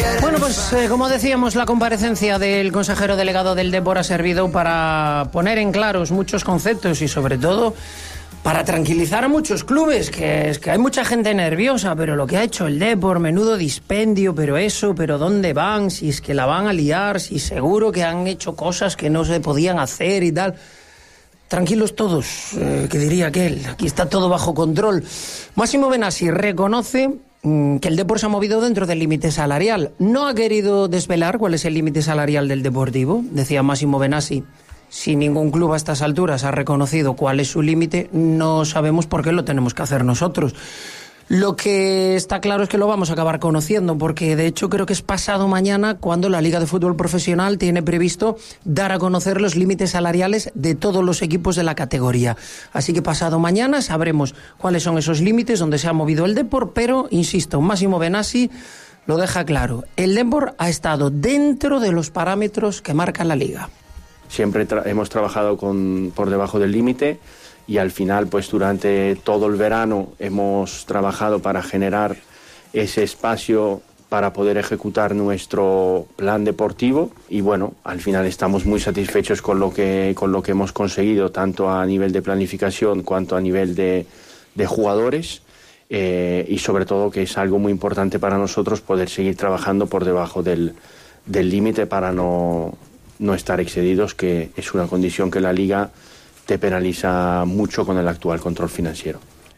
Bueno, pues como decíamos, la comparecencia del consejero delegado del Depor ha servido para poner en claros muchos conceptos y sobre todo para tranquilizar a muchos clubes, que es que hay mucha gente nerviosa, pero lo que ha hecho el Depor, menudo dispendio, pero ¿dónde van? Si es que la van a liar, si seguro que han hecho cosas que no se podían hacer y tal. Tranquilos todos, que diría aquel, aquí está todo bajo control. Máximo Benassi reconoce que el Depor se ha movido dentro del límite salarial. No ha querido desvelar cuál es el límite salarial del Deportivo. Decía Máximo Benassi, si ningún club a estas alturas ha reconocido cuál es su límite, no sabemos por qué lo tenemos que hacer nosotros. Lo que está claro es que lo vamos a acabar conociendo, porque de hecho creo que es pasado mañana cuando la Liga de Fútbol Profesional tiene previsto dar a conocer los límites salariales de todos los equipos de la categoría. Así que pasado mañana sabremos cuáles son esos límites donde se ha movido el Depor, pero, insisto, Máximo Benassi lo deja claro. El Depor ha estado dentro de los parámetros que marca la Liga. Siempre hemos trabajado por debajo del límite. Y al final, pues durante todo el verano hemos trabajado para generar ese espacio para poder ejecutar nuestro plan deportivo y bueno, al final estamos muy satisfechos con lo que hemos conseguido, tanto a nivel de planificación cuanto a nivel de jugadores y sobre todo que es algo muy importante para nosotros poder seguir trabajando por debajo del límite para no estar excedidos, que es una condición que la Liga te penaliza mucho con el actual control financiero.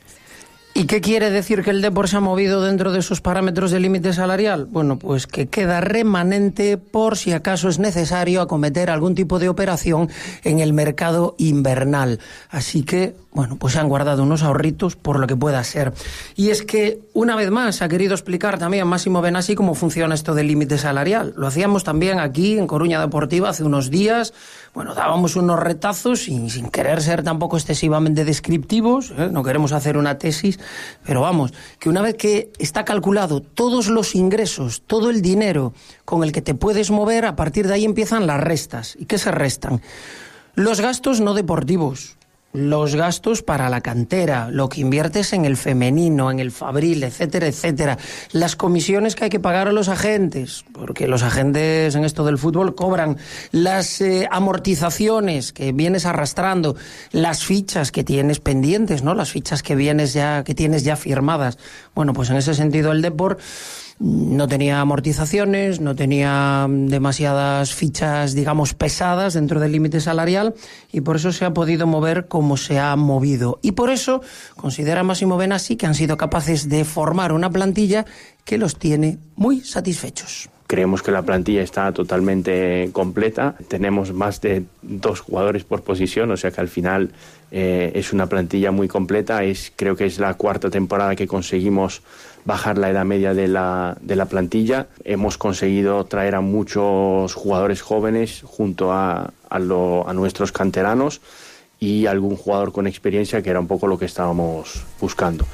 ¿Y qué quiere decir que el Depor se ha movido dentro de esos parámetros de límite salarial? Bueno, pues que queda remanente por si acaso es necesario acometer algún tipo de operación en el mercado invernal. Así que, bueno, pues se han guardado unos ahorritos por lo que pueda ser. Y es que, una vez más, ha querido explicar también Máximo Benassi cómo funciona esto del límite salarial. Lo hacíamos también aquí en Coruña Deportiva hace unos días. Bueno, dábamos unos retazos sin querer ser tampoco excesivamente descriptivos, no queremos hacer una tesis, pero vamos, que una vez que está calculado todos los ingresos, todo el dinero con el que te puedes mover, a partir de ahí empiezan las restas. ¿Y qué se restan? Los gastos no deportivos, los gastos para la cantera, lo que inviertes en el femenino, en el fabril, etcétera, etcétera. Las comisiones que hay que pagar a los agentes, porque los agentes en esto del fútbol cobran. Las amortizaciones que vienes arrastrando, las fichas que tienes pendientes, ¿no? Las fichas que tienes ya firmadas. Bueno, pues en ese sentido el Depor no tenía amortizaciones, no tenía demasiadas fichas, digamos, pesadas dentro del límite salarial y por eso se ha podido mover como se ha movido. Y por eso considera Máximo Benassi que han sido capaces de formar una plantilla que los tiene muy satisfechos. Creemos que la plantilla está totalmente completa. Tenemos más de 2 jugadores por posición, o sea que al final es una plantilla muy completa. Creo que es la 4ª temporada que conseguimos bajar la edad media de la plantilla. Hemos conseguido traer a muchos jugadores jóvenes junto a nuestros canteranos y algún jugador con experiencia, que era un poco lo que estábamos buscando.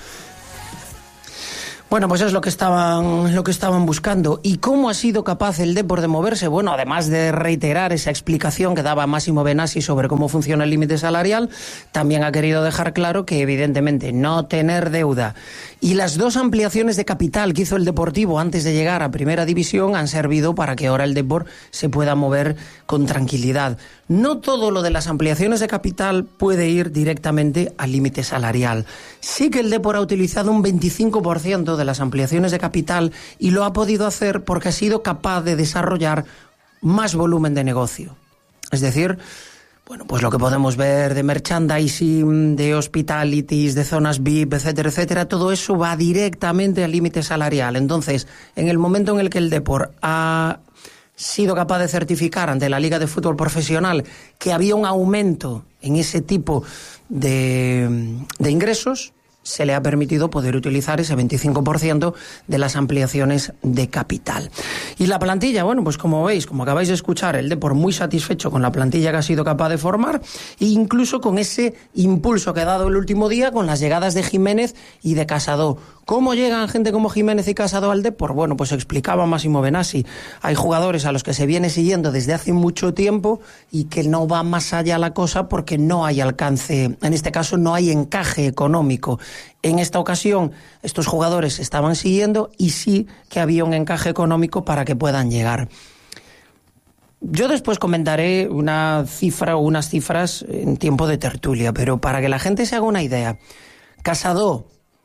Bueno, pues es lo que estaban buscando. ¿Y cómo ha sido capaz el Depor de moverse? Bueno, además de reiterar esa explicación que daba Máximo Benassi sobre cómo funciona el límite salarial, también ha querido dejar claro que, evidentemente, no tener deuda y las 2 ampliaciones de capital que hizo el Deportivo antes de llegar a Primera División han servido para que ahora el Depor se pueda mover con tranquilidad. No todo lo de las ampliaciones de capital puede ir directamente al límite salarial. Sí que el Depor ha utilizado un 25% de las ampliaciones de capital y lo ha podido hacer porque ha sido capaz de desarrollar más volumen de negocio. Es decir, bueno, pues lo que podemos ver de merchandising, de hospitalities, de zonas VIP, etcétera, etcétera, todo eso va directamente al límite salarial. Entonces, en el momento en el que el Depor ha sido capaz de certificar ante la Liga de Fútbol Profesional que había un aumento en ese tipo de ingresos, se le ha permitido poder utilizar ese 25% de las ampliaciones de capital. Y la plantilla, bueno, pues como veis, como acabáis de escuchar, el Depor muy satisfecho con la plantilla que ha sido capaz de formar e incluso con ese impulso que ha dado el último día con las llegadas de Jiménez y de Casado. ¿Cómo llegan gente como Jiménez y Casado al Depor? Bueno, pues explicaba Máximo Benassi. Hay jugadores a los que se viene siguiendo desde hace mucho tiempo y que no va más allá la cosa porque no hay alcance, en este caso no hay encaje económico. En esta ocasión, estos jugadores estaban siguiendo y sí que había un encaje económico para que puedan llegar. Yo después comentaré una cifra o unas cifras en tiempo de tertulia, pero para que la gente se haga una idea, Casado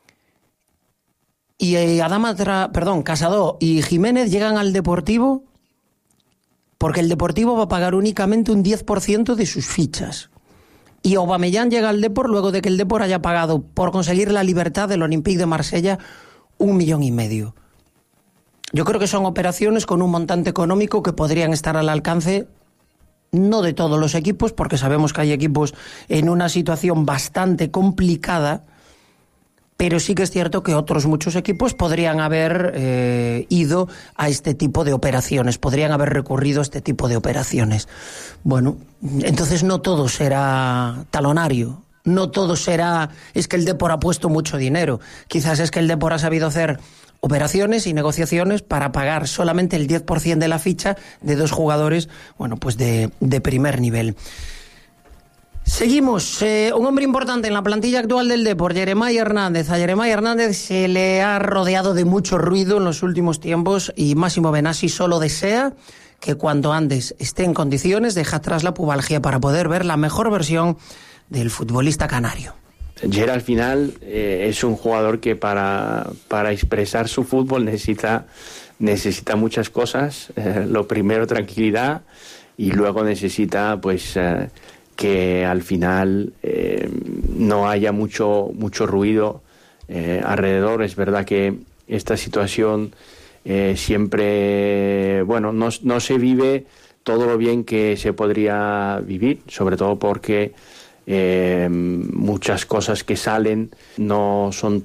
y Jiménez llegan al Deportivo porque el Deportivo va a pagar únicamente un 10% de sus fichas. Y Aubameyang llega al Depor luego de que el Depor haya pagado por conseguir la libertad del Olympique de Marsella 1,5 millones. Yo creo que son operaciones con un montante económico que podrían estar al alcance no de todos los equipos, porque sabemos que hay equipos en una situación bastante complicada, pero sí que es cierto que otros muchos equipos podrían haber ido a este tipo de operaciones, podrían haber recurrido a este tipo de operaciones. Bueno, entonces no todo será talonario, no todo será, es que el Depor ha puesto mucho dinero, quizás es que el Depor ha sabido hacer operaciones y negociaciones para pagar solamente el 10% de la ficha de dos jugadores, bueno, pues de primer nivel. Seguimos. Un hombre importante en la plantilla actual del Depor, Jeremai Hernández. A Jeremai Hernández se le ha rodeado de mucho ruido en los últimos tiempos y Massimo Benassi solo desea que cuanto antes esté en condiciones deja atrás la pubalgia para poder ver la mejor versión del futbolista canario. Ger al final es un jugador que para expresar su fútbol necesita muchas cosas. Lo primero, tranquilidad, y luego necesita pues que al final no haya mucho ruido alrededor. Es verdad que esta situación siempre, bueno, no se vive todo lo bien que se podría vivir, sobre todo porque muchas cosas que salen no son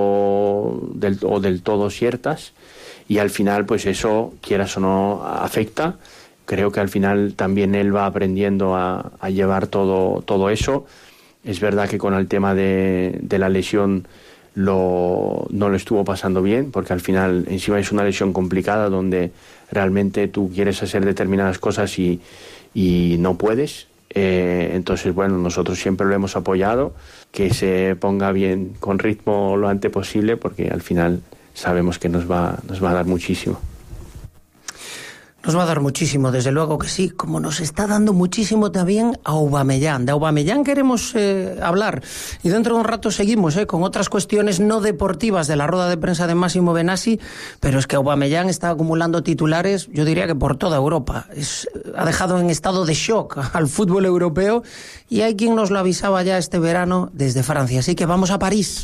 del todo ciertas, y al final pues eso, quieras o no, afecta. Creo que al final también él va aprendiendo a llevar todo eso. Es verdad que con el tema de la lesión no lo estuvo pasando bien, porque al final encima es una lesión complicada donde realmente tú quieres hacer determinadas cosas y no puedes. Entonces, bueno, nosotros siempre lo hemos apoyado, que se ponga bien con ritmo lo antes posible, porque al final sabemos que nos va a dar muchísimo. Nos va a dar muchísimo, desde luego que sí, como nos está dando muchísimo también a Aubameyang. De Aubameyang queremos hablar, y dentro de un rato seguimos con otras cuestiones no deportivas de la rueda de prensa de Massimo Benassi, pero es que Aubameyang está acumulando titulares, yo diría que por toda Europa. Ha dejado en estado de shock al fútbol europeo, y hay quien nos lo avisaba ya este verano desde Francia. Así que vamos a París.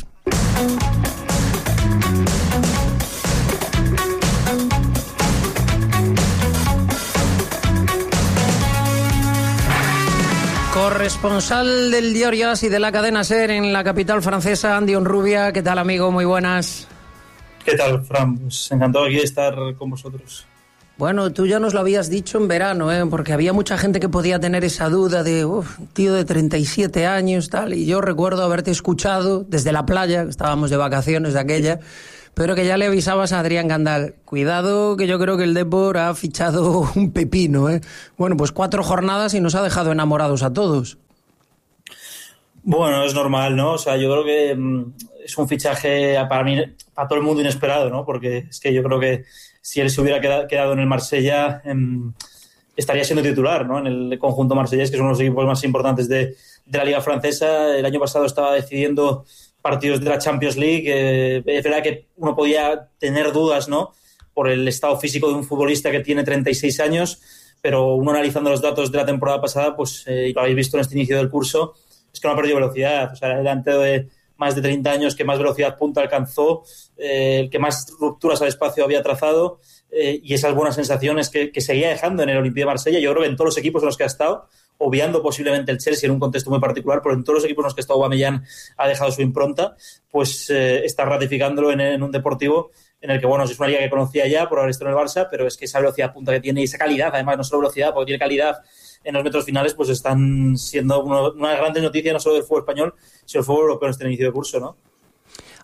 Corresponsal del diario AS y de la cadena SER en la capital francesa, Andy Onrubia. ¿Qué tal, amigo? Muy buenas. ¿Qué tal, Fran? Pues encantado aquí de estar con vosotros. Bueno, tú ya nos lo habías dicho en verano, porque había mucha gente que podía tener esa duda de, tío de 37 años, tal, y yo recuerdo haberte escuchado desde la playa, que estábamos de vacaciones de aquella, pero que ya le avisabas a Adrián Gandal, cuidado que yo creo que el Depor ha fichado un pepino, Bueno, pues 4 jornadas y nos ha dejado enamorados a todos. Bueno, es normal, ¿no? O sea, yo creo que es un fichaje para mí, para todo el mundo, inesperado, ¿no? Porque es que yo creo que si él se hubiera quedado en el Marsella, estaría siendo titular, ¿no? En el conjunto marsellés, que es uno de los equipos más importantes de la Liga Francesa. El año pasado estaba decidiendo partidos de la Champions League. Es verdad que uno podía tener dudas, ¿no?, por el estado físico de un futbolista que tiene 36 años, pero uno analizando los datos de la temporada pasada, pues, y lo habéis visto en este inicio del curso, es que no ha perdido velocidad. O sea, delante de más de 30 años que más velocidad punta alcanzó, el que más rupturas al espacio había trazado, y esas buenas sensaciones que seguía dejando en el Olympique de Marsella. Yo creo que en todos los equipos en los que ha estado, obviando posiblemente el Chelsea en un contexto muy particular, pero en todos los equipos en los que ha estado Aubameyang ha dejado su impronta, pues está ratificándolo en un Deportivo en el que, bueno, es una liga que conocía ya por haber estado en el Barça, pero es que esa velocidad punta que tiene y esa calidad, además no solo velocidad, porque tiene calidad en los metros finales, pues están siendo una gran noticia no solo del fútbol español, sino del fútbol europeo en este inicio de curso, ¿no?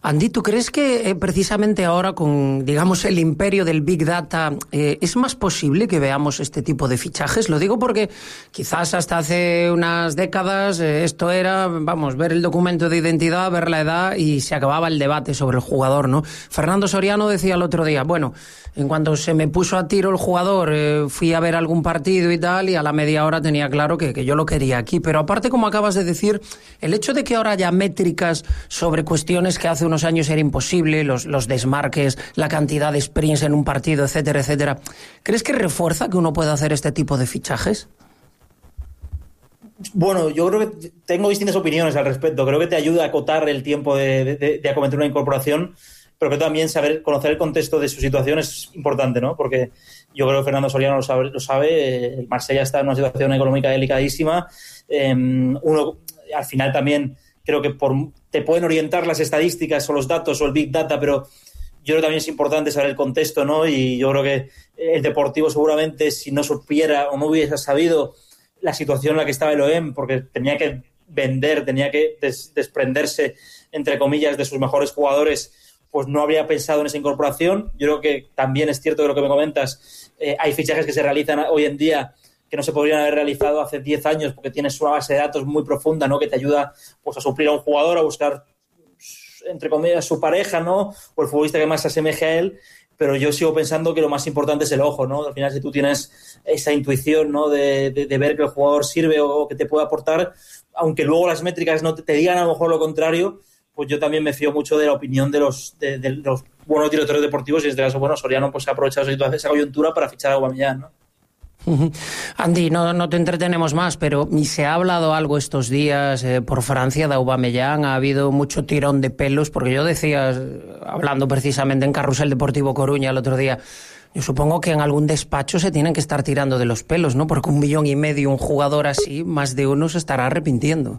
Andy, ¿tú crees que precisamente ahora con, digamos, el imperio del Big Data es más posible que veamos este tipo de fichajes? Lo digo porque quizás hasta hace unas décadas esto era, vamos, ver el documento de identidad, ver la edad y se acababa el debate sobre el jugador, ¿no? Fernando Soriano decía el otro día, bueno, en cuanto se me puso a tiro el jugador, fui a ver algún partido y tal, y a la media hora tenía claro que yo lo quería aquí. Pero aparte, como acabas de decir, el hecho de que ahora haya métricas sobre cuestiones que hace unos años era imposible, los desmarques, la cantidad de sprints en un partido, etcétera, etcétera. ¿Crees que refuerza que uno pueda hacer este tipo de fichajes? Bueno, yo creo que tengo distintas opiniones al respecto. Creo que te ayuda a acotar el tiempo de acometer una incorporación, pero que también conocer el contexto de su situación es importante, ¿no? Porque yo creo que Fernando Soriano lo sabe. El Marsella está en una situación económica delicadísima. Uno, al final también creo que te pueden orientar las estadísticas o los datos o el Big Data, pero yo creo que también es importante saber el contexto, ¿no? Y yo creo que el Deportivo seguramente, si no supiera o no hubiese sabido la situación en la que estaba el OEM, porque tenía que vender, tenía que desprenderse, entre comillas, de sus mejores jugadores, pues no habría pensado en esa incorporación. Yo creo que también es cierto que lo que me comentas, hay fichajes que se realizan hoy en día que no se podrían haber realizado hace 10 años porque tienes una base de datos muy profunda, ¿no? Que te ayuda pues a suplir a un jugador, a buscar, entre comillas, su pareja, ¿no? O el futbolista que más se asemeje a él. Pero yo sigo pensando que lo más importante es el ojo, ¿no? Al final, si tú tienes esa intuición, ¿no? de ver que el jugador sirve o que te puede aportar, aunque luego las métricas no te digan a lo mejor lo contrario, pues yo también me fío mucho de la opinión de los buenos directores deportivos, y en este caso, bueno, Soriano pues ha aprovechado esa coyuntura para fichar a Aubameyang, ¿no? Andy, no te entretenemos más, pero se ha hablado algo estos días por Francia de Aubameyang. Ha habido mucho tirón de pelos, porque yo decía, hablando precisamente en Carrusel Deportivo Coruña el otro día, yo supongo que en algún despacho se tienen que estar tirando de los pelos, ¿no? Porque 1,5 millones, un jugador así, más de uno se estará arrepintiendo.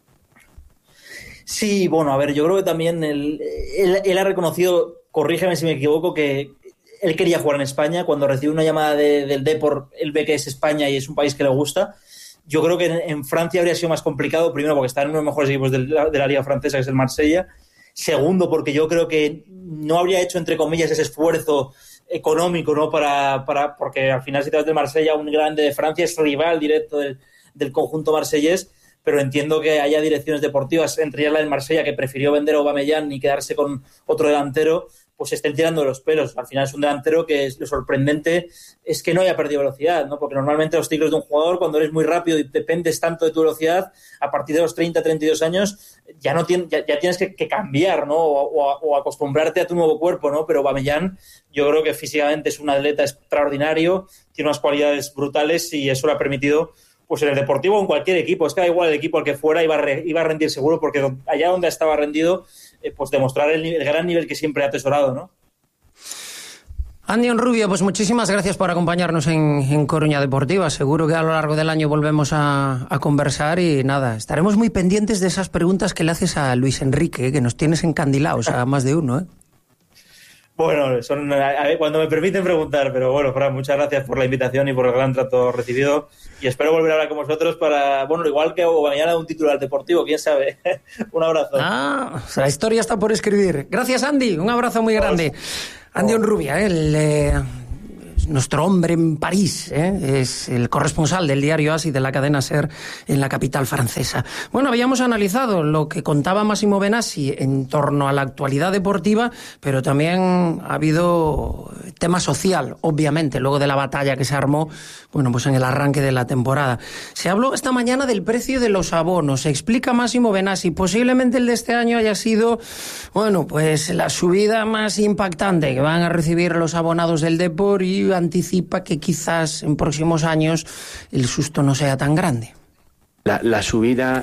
Sí, bueno, a ver, yo creo que también él ha reconocido, corrígeme si me equivoco, que él quería jugar en España. Cuando recibe una llamada del Depor, él ve que es España y es un país que le gusta. Yo creo que en Francia habría sido más complicado, primero porque está en uno de los mejores equipos de la Liga Francesa, que es el Marsella. Segundo, porque yo creo que no habría hecho, entre comillas, ese esfuerzo económico, ¿no? Porque al final, si te vas del Marsella, un grande de Francia es rival directo del conjunto marsellés. Pero entiendo que haya direcciones deportivas, entre ellas la del Marsella, que prefirió vender a Aubameyang y quedarse con otro delantero, pues se estén tirando de los pelos. Al final es un delantero que lo sorprendente es que no haya perdido velocidad, ¿no? Porque normalmente los ciclos de un jugador, cuando eres muy rápido y dependes tanto de tu velocidad, a partir de los 30, 32 años ya tienes que cambiar, ¿no? O acostumbrarte a tu nuevo cuerpo, ¿no? Pero Aubameyang, yo creo que físicamente es un atleta extraordinario, tiene unas cualidades brutales y eso le ha permitido, pues en el Deportivo o en cualquier equipo, es que da igual el equipo al que fuera, iba a rendir seguro, porque allá donde estaba rendido, pues demostrar el gran nivel que siempre ha atesorado, ¿no? Andy Onrubia, pues muchísimas gracias por acompañarnos en Coruña Deportiva. Seguro que a lo largo del año volvemos a conversar y nada, estaremos muy pendientes de esas preguntas que le haces a Luis Enrique, que nos tienes encandilados a más de uno, ¿eh? Bueno, cuando me permiten preguntar, pero bueno, Fran, muchas gracias por la invitación y por el gran trato recibido, y espero volver a hablar con vosotros para, bueno, igual que mañana un titular deportivo, quién sabe. Un abrazo. La historia está por escribir. Gracias, Andy, un abrazo muy grande. Andy Onrubia, nuestro hombre en París, es el corresponsal del diario AS y de la cadena SER en la capital francesa. Bueno, habíamos analizado lo que contaba Massimo Benassi en torno a la actualidad deportiva, pero también ha habido tema social, obviamente, luego de la batalla que se armó, bueno, pues en el arranque de la temporada. Se habló esta mañana del precio de los abonos. Explica Massimo Benassi, posiblemente el de este año haya sido, bueno, pues la subida más impactante que van a recibir los abonados del Depor, y anticipa que quizás en próximos años el susto no sea tan grande. La subida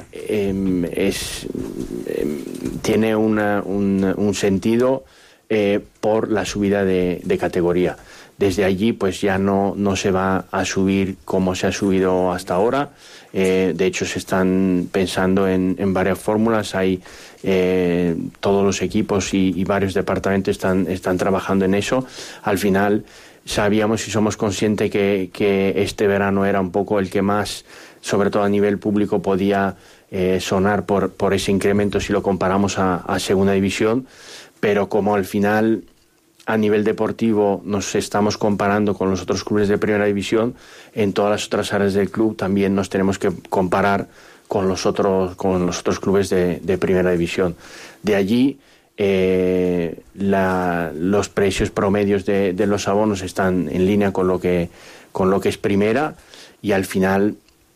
tiene un sentido por la subida de categoría. Desde allí pues ya no se va a subir como se ha subido hasta ahora. De hecho se están pensando en varias fórmulas. Hay todos los equipos y varios departamentos están trabajando en eso. Al final sabíamos y somos conscientes que este verano era un poco el que más, sobre todo a nivel público, podía sonar por ese incremento si lo comparamos a segunda división, pero como al final a nivel deportivo nos estamos comparando con los otros clubes de primera división, en todas las otras áreas del club también nos tenemos que comparar con los otros clubes de primera división. De allí los precios promedios de los abonos están en línea con lo que es primera, y al final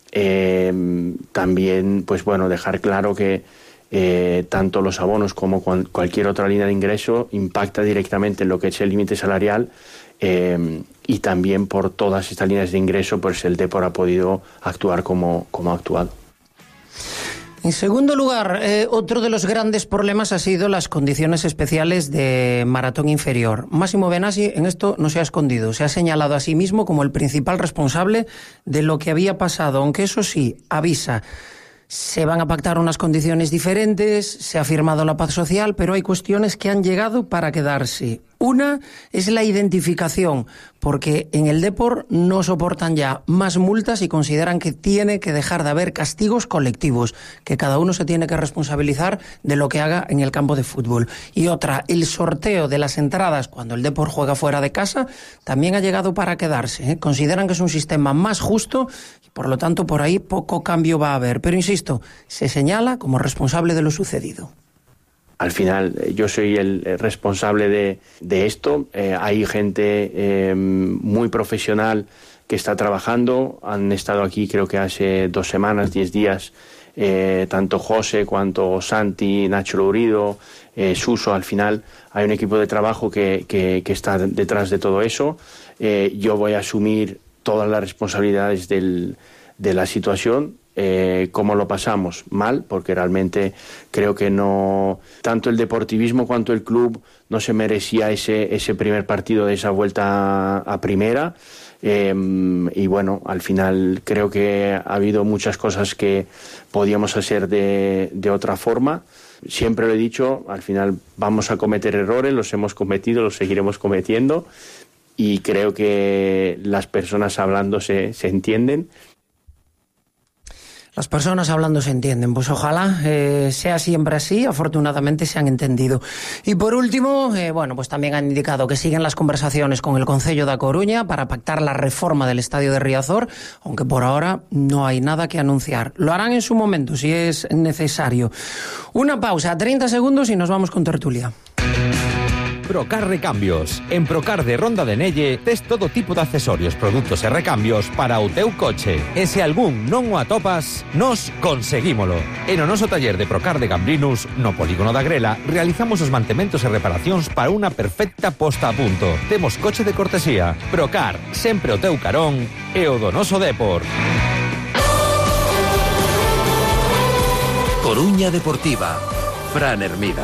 también pues bueno, dejar claro que tanto los abonos como cualquier otra línea de ingreso impacta directamente en lo que es el límite salarial, y también por todas estas líneas de ingreso pues el Depor ha podido actuar como ha actuado. En segundo lugar, otro de los grandes problemas ha sido las condiciones especiales de maratón inferior. Máximo Benassi en esto no se ha escondido, se ha señalado a sí mismo como el principal responsable de lo que había pasado, aunque eso sí, avisa. Se van a pactar unas condiciones diferentes, se ha firmado la paz social, pero hay cuestiones que han llegado para quedarse. Una es la identificación, porque en el Depor no soportan ya más multas y consideran que tiene que dejar de haber castigos colectivos, que cada uno se tiene que responsabilizar de lo que haga en el campo de fútbol. Y otra, el sorteo de las entradas cuando el Depor juega fuera de casa también ha llegado para quedarse. Consideran que es un sistema más justo y por lo tanto por ahí poco cambio va a haber. Pero insisto, se señala como responsable de lo sucedido. Al final yo soy el responsable de esto. Hay gente muy profesional que está trabajando. Han estado aquí creo que hace 2 semanas, 10 días, tanto José cuanto Santi, Nacho Lourido, Suso. Al final hay un equipo de trabajo que está detrás de todo eso. Yo voy a asumir todas las responsabilidades de la situación. ¿Cómo lo pasamos? Mal, porque realmente creo que no, tanto el deportivismo cuanto el club no se merecía ese primer partido de esa vuelta a primera, y bueno, al final creo que ha habido muchas cosas que podíamos hacer de otra forma. Siempre lo he dicho, al final vamos a cometer errores, los hemos cometido, los seguiremos cometiendo, y creo que las personas hablando se entienden. Las personas hablando se entienden, pues ojalá sea siempre así, afortunadamente se han entendido. Y por último, bueno, pues también han indicado que siguen las conversaciones con el Concello da Coruña para pactar la reforma del estadio de Riazor, aunque por ahora no hay nada que anunciar. Lo harán en su momento, si es necesario. Una pausa, 30 segundos y nos vamos con tertulia. Procar Recambios. En Procar de Ronda de Nelle tes todo tipo de accesorios, produtos e recambios para o teu coche. E se algún non o atopas, nos conseguímolo. En o noso taller de Procar de Gambrinus, no polígono da Grela, realizamos os mantementos e reparacións para unha perfecta posta a punto. Temos coche de cortesía. Procar, sempre o teu carón e o do noso Depor. Coruña Deportiva. Fran Hermida.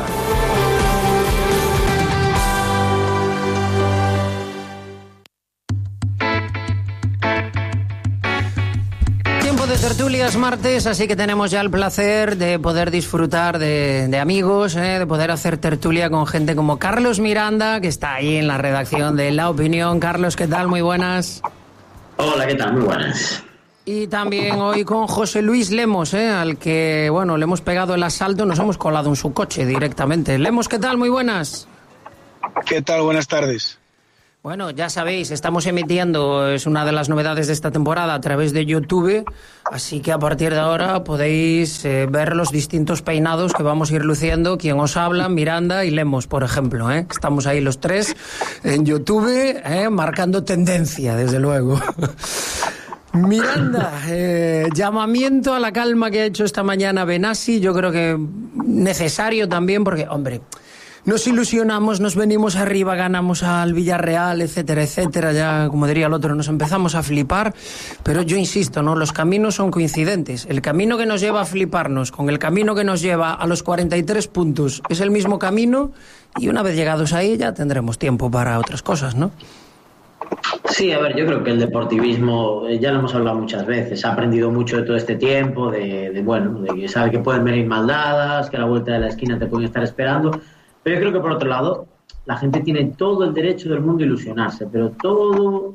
De tertulias martes, así que tenemos ya el placer de poder disfrutar de amigos, de poder hacer tertulia con gente como Carlos Miranda, que está ahí en la redacción de La Opinión. Carlos, ¿qué tal? Muy buenas. Hola, ¿qué tal? Muy buenas. Y también hoy con José Luis Lemos, al que, bueno, le hemos pegado el asalto, nos hemos colado en su coche directamente. Lemos, ¿qué tal? Muy buenas. ¿Qué tal? Buenas tardes. Bueno, ya sabéis, estamos emitiendo, es una de las novedades de esta temporada, a través de YouTube, así que a partir de ahora podéis ver los distintos peinados que vamos a ir luciendo, quien os habla, Miranda y Lemos, por ejemplo. Estamos ahí los tres en YouTube, marcando tendencia, desde luego. Miranda, llamamiento a la calma que ha hecho esta mañana Benassi, yo creo que necesario también, porque, hombre, nos ilusionamos, nos venimos arriba, ganamos al Villarreal, etcétera, etcétera. Ya, como diría el otro, nos empezamos a flipar. Pero yo insisto, ¿no? Los caminos son coincidentes. El camino que nos lleva a fliparnos con el camino que nos lleva a los 43 puntos es el mismo camino. Y una vez llegados ahí ya tendremos tiempo para otras cosas, ¿no? Sí, a ver, yo creo que el deportivismo, ya lo hemos hablado muchas veces, ha aprendido mucho de todo este tiempo, de que sabe que pueden venir mal dadas, que a la vuelta de la esquina te pueden estar esperando. Pero yo creo que por otro lado, la gente tiene todo el derecho del mundo a ilusionarse, pero todo,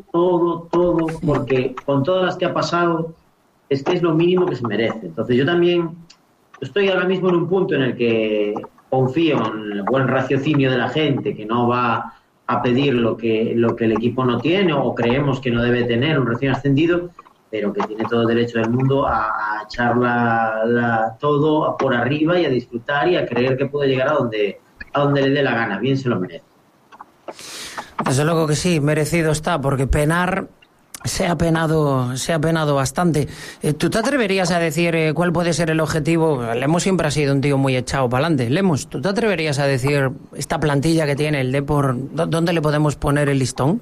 porque con todas las que ha pasado, es que es lo mínimo que se merece. Entonces yo también estoy ahora mismo en un punto en el que confío en el buen raciocinio de la gente, que no va a pedir lo que el equipo no tiene o creemos que no debe tener un recién ascendido, pero que tiene todo el derecho del mundo a echar todo por arriba y a disfrutar y a creer que puede llegar a donde le dé la gana. Bien se lo merece. Desde luego que sí, merecido está, porque penar se ha penado bastante. ¿Tú te atreverías a decir cuál puede ser el objetivo? Lemos siempre ha sido un tío muy echado para adelante. Lemos, ¿tú te atreverías a decir esta plantilla que tiene el Depor, dónde le podemos poner el listón?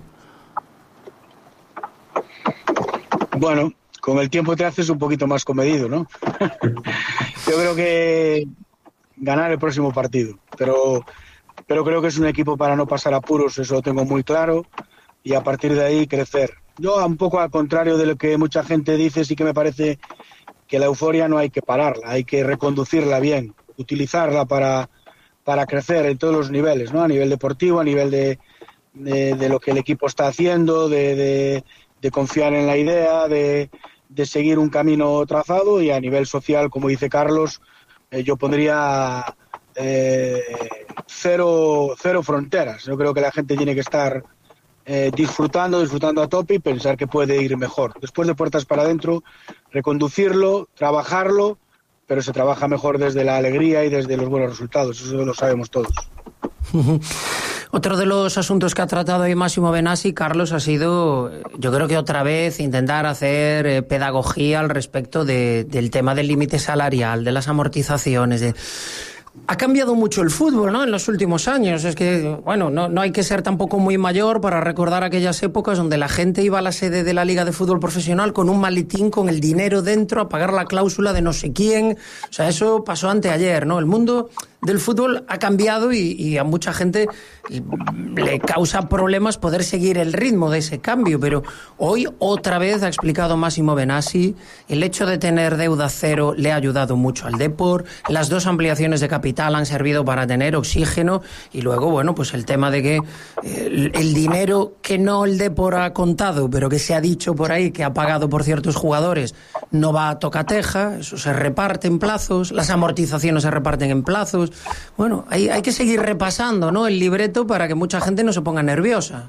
Bueno, con el tiempo te haces un poquito más comedido, ¿no? Yo creo que ganar el próximo partido, pero creo que es un equipo para no pasar apuros, eso lo tengo muy claro, y a partir de ahí crecer. Yo, un poco al contrario de lo que mucha gente dice, sí que me parece que la euforia no hay que pararla, hay que reconducirla bien, utilizarla para crecer en todos los niveles, ¿no? A nivel deportivo, a nivel de lo que el equipo está haciendo, de confiar en la idea, de seguir un camino trazado, y a nivel social, como dice Carlos, yo pondría cero fronteras. Yo creo que la gente tiene que estar disfrutando a tope y pensar que puede ir mejor. Después de puertas para adentro, reconducirlo, trabajarlo, pero se trabaja mejor desde la alegría y desde los buenos resultados. Eso lo sabemos todos. Otro de los asuntos que ha tratado hoy Máximo Benassi, Carlos, ha sido, yo creo que otra vez, intentar hacer pedagogía al respecto del tema del límite salarial, de las amortizaciones. Ha cambiado mucho el fútbol, ¿no?, en los últimos años. Es que, bueno, no hay que ser tampoco muy mayor para recordar aquellas épocas donde la gente iba a la sede de la Liga de Fútbol Profesional con un maletín con el dinero dentro a pagar la cláusula de no sé quién. O sea, eso pasó anteayer, ¿no? El mundo del fútbol ha cambiado y a mucha gente le causa problemas poder seguir el ritmo de ese cambio, pero hoy otra vez ha explicado Máximo Benassi, el hecho de tener deuda cero le ha ayudado mucho al Depor, las 2 ampliaciones de capital han servido para tener oxígeno, y luego, bueno, pues el tema de que el dinero que no el Depor ha contado, pero que se ha dicho por ahí que ha pagado por ciertos jugadores, no va a tocateja, eso se reparte en plazos, las amortizaciones se reparten en plazos. Bueno, hay que seguir repasando, ¿no?, el libreto para que mucha gente no se ponga nerviosa.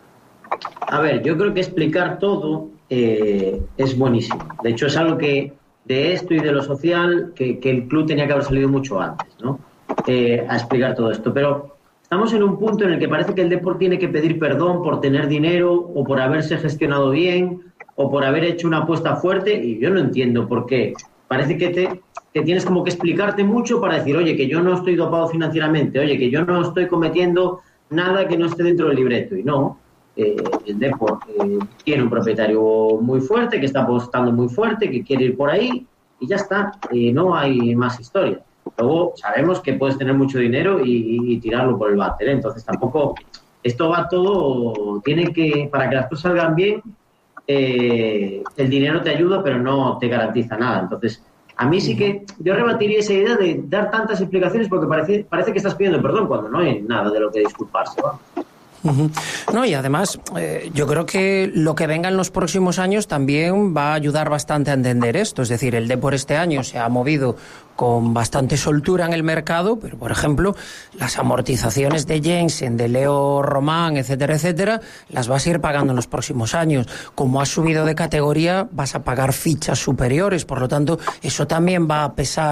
A ver, yo creo que explicar todo es buenísimo. De hecho, es algo que de esto y de lo social que el club tenía que haber salido mucho antes, ¿no? A explicar todo esto. Pero estamos en un punto en el que parece que el Depor tiene que pedir perdón por tener dinero o por haberse gestionado bien o por haber hecho una apuesta fuerte, y yo no entiendo por qué. Parece que tienes como que explicarte mucho para decir, oye, que yo no estoy dopado financieramente, oye, que yo no estoy cometiendo nada que no esté dentro del libreto. Y no, el Depor tiene un propietario muy fuerte, que está apostando muy fuerte, que quiere ir por ahí, y ya está, no hay más historia. Luego sabemos que puedes tener mucho dinero y tirarlo por el váter, ¿eh? Entonces tampoco, esto va todo, tiene que, para que las cosas salgan bien, el dinero te ayuda, pero no te garantiza nada. Entonces, a mí sí que yo rebatiría esa idea de dar tantas explicaciones, porque parece que estás pidiendo perdón cuando no hay nada de lo que disculparse, ¿va? No, y además yo creo que lo que venga en los próximos años también va a ayudar bastante a entender esto. Es decir, el Depor este año se ha movido con bastante soltura en el mercado, pero por ejemplo las amortizaciones de Jensen, de Leo Román, etcétera, etcétera, las vas a ir pagando en los próximos años. Como has subido de categoría, vas a pagar fichas superiores, por lo tanto eso también va a pesar